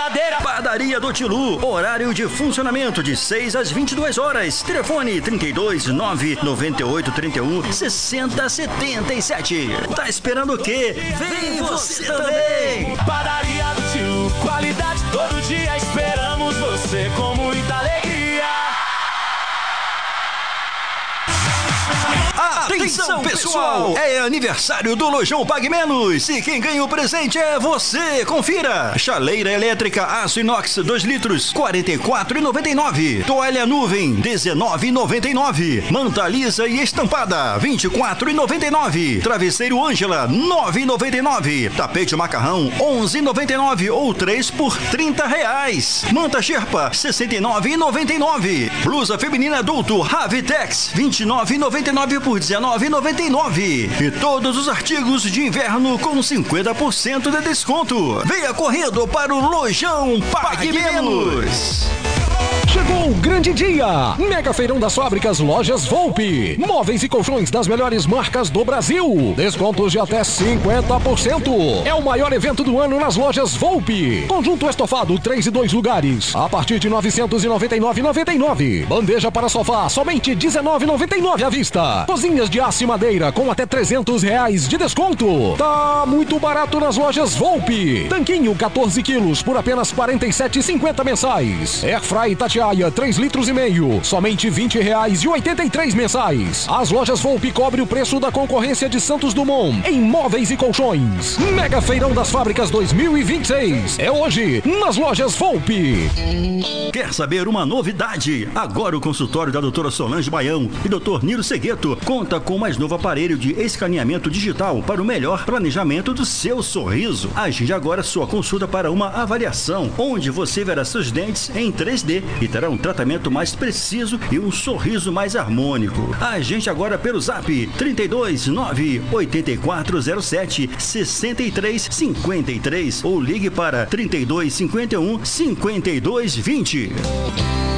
verdadeira. Padaria do Tilu, horário de funcionamento de 6 às 22 horas. Telefone 32 998 31 60 77. Tá esperando o quê? Vem você também! Padaria do Tilu, qualidade todo dia, esperamos você com muita alegria. Atenção pessoal, é aniversário do Lojão Pague Menos e quem ganha o presente é você. Confira: chaleira elétrica aço inox 2 litros, R$ 44,99. Toalha nuvem, R$ 19,99. Manta lisa e estampada, R$ 24,99. Travesseiro Ângela, R$ 9,99. Tapete macarrão, R$ 11,99 ou 3 por R$ 30. Manta Sherpa, R$ 69,99. Blusa feminina adulto Ravitex, R$ 29,99 por R$ 19,99. E todos os artigos de inverno com 50% de desconto. Venha correndo para o Lojão Pague Menos. Chegou o grande dia! Mega Feirão das Fábricas Lojas Volpi. Móveis e colchões das melhores marcas do Brasil. Descontos de até 50%. É o maior evento do ano nas lojas Volpi. Conjunto estofado 3 e 2 lugares, a partir de R$ 999,99. Bandeja para sofá, somente R$ 19,99 à vista. Cozinhas de aço e madeira com até R$ 300 de desconto. Tá muito barato nas lojas Volpi. Tanquinho 14 quilos por apenas R$ 47,50 mensais. Airfry Tatiaia 3 litros e meio, somente R$ 20,83 mensais. As lojas Volpi cobre o preço da concorrência de Santos Dumont em móveis e colchões. Mega Feirão das Fábricas 2026 é hoje nas lojas Volpi. Quer saber uma novidade? Agora o consultório da doutora Solange Baião e doutor Nilo Segueto conta com o mais novo aparelho de escaneamento digital para o melhor planejamento do seu sorriso. Agende agora sua consulta para uma avaliação, onde você verá seus dentes em 3D e terá um tratamento mais preciso e um sorriso mais harmônico. Agende agora pelo zap 32 98407 6353 ou ligue para 32 51 52 20.